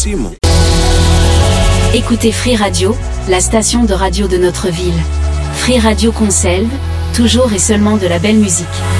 Massimo. Écoutez Free Radio, la station de radio de notre ville. Free Radio Conselve, toujours et seulement de la belle musique.